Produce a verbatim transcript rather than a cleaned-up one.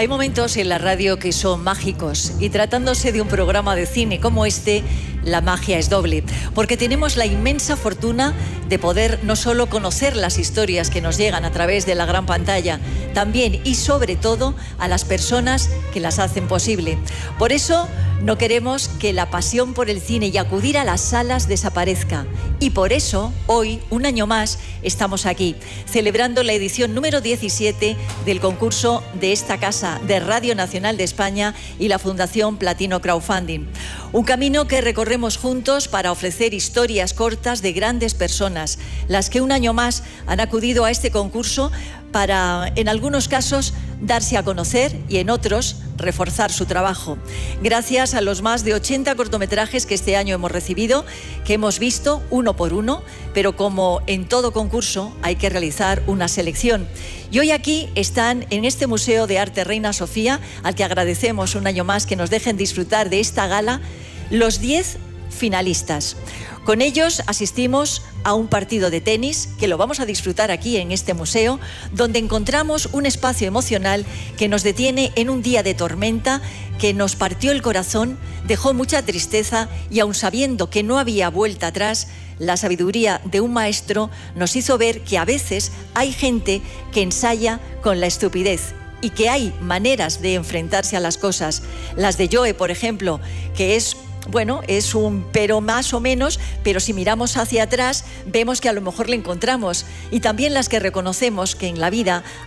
Hay momentos en la radio que son mágicos y tratándose de un programa de cine como este, la magia es doble, porque tenemos la inmensa fortuna de poder no solo conocer las historias que nos llegan a través de la gran pantalla, también y sobre todo a las personas que las hacen posible. Por eso no queremos que la pasión por el cine y acudir a las salas desaparezca. Y por eso, hoy, un año más, estamos aquí, celebrando la edición número diecisiete del concurso de esta casa de Radio Nacional de España y la Fundación Platino Crowdfunding. Un camino que recorremos juntos para ofrecer historias cortas de grandes personas, las que un año más han acudido a este concurso para, en algunos casos, darse a conocer y en otros, reforzar su trabajo. Gracias a los más de ochenta cortometrajes que este año hemos recibido, que hemos visto uno por uno, pero como en todo concurso hay que realizar una selección. Y hoy aquí están en este Museo de Arte Reina Sofía, al que agradecemos un año más que nos dejen disfrutar de esta gala, los diez finalistas. Con ellos asistimos a un partido de tenis que lo vamos a disfrutar aquí en este museo, donde encontramos un espacio emocional que nos detiene en un día de tormenta, que nos partió el corazón, dejó mucha tristeza y aun sabiendo que no había vuelta atrás, la sabiduría de un maestro nos hizo ver que a veces hay gente que ensaya con la estupidez y que hay maneras de enfrentarse a las cosas. Las de Joe, por ejemplo, que es... Bueno, es un pero más o menos, pero si miramos hacia atrás vemos que a lo mejor le encontramos. Y también las que reconocemos que en la vida